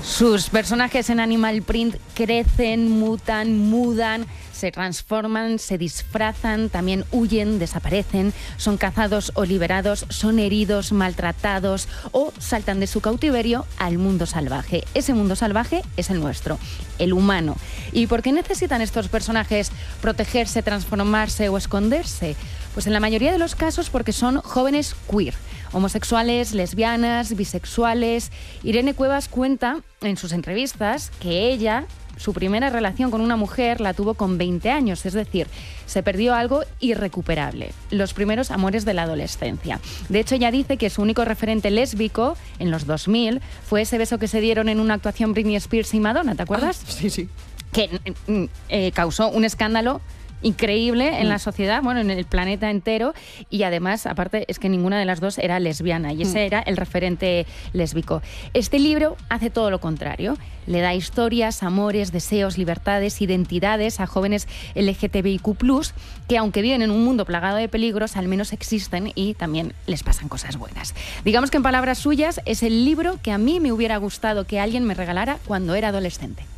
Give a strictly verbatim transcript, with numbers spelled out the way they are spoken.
Sus personajes en Animal Print crecen, mutan, mudan, se transforman, se disfrazan, también huyen, desaparecen, son cazados o liberados, son heridos, maltratados o saltan de su cautiverio al mundo salvaje. Ese mundo salvaje es el nuestro, el humano. ¿Y por qué necesitan estos personajes protegerse, transformarse o esconderse? Pues en la mayoría de los casos porque son jóvenes queer, homosexuales, lesbianas, bisexuales. Irene Cuevas cuenta en sus entrevistas que ella, su primera relación con una mujer la tuvo con veinte años, es decir, se perdió algo irrecuperable, los primeros amores de la adolescencia. De hecho, ella dice que su único referente lésbico en los dos mil fue ese beso que se dieron en una actuación Britney Spears y Madonna, ¿te acuerdas? Ah, sí, sí. Que eh, causó un escándalo increíble en mm. la sociedad, bueno, en el planeta entero, y además, aparte, es que ninguna de las dos era lesbiana y ese mm. era el referente lésbico. Este libro hace todo lo contrario, le da historias, amores, deseos, libertades, identidades a jóvenes L G T B I Q plus, que aunque viven en un mundo plagado de peligros, al menos existen y también les pasan cosas buenas. Digamos que en palabras suyas, es el libro que a mí me hubiera gustado que alguien me regalara cuando era adolescente.